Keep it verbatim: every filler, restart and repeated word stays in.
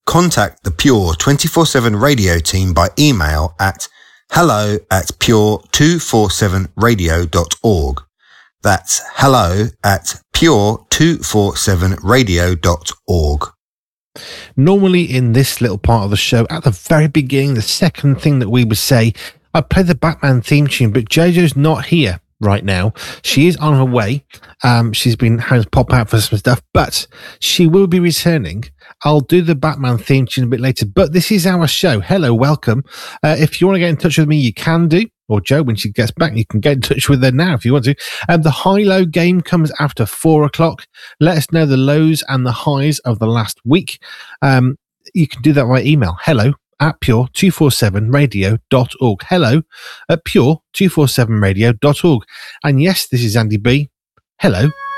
contact the Pure twenty-four seven radio team by email at hello at pure two forty-seven radio dot org. That's hello at pure two forty-seven radio dot org. Normally in this little part of the show, at the very beginning, the second thing that we would say, I play the Batman theme tune, but JoJo's not here right now. She is on her way. Um, she's been having to pop out for some stuff, but she will be returning. I'll do the Batman theme tune a bit later, but this is our show. Hello, welcome. Uh, if you want to get in touch with me, you can do. Or Jo, when she gets back, you can get in touch with her now if you want to. Um, the high-low game comes after four o'clock. Let us know the lows and the highs of the last week. Um, you can do that by email. Hello at pure two forty-seven radio dot org. Hello at pure two forty-seven radio dot org. And yes, this is Andy B. Hello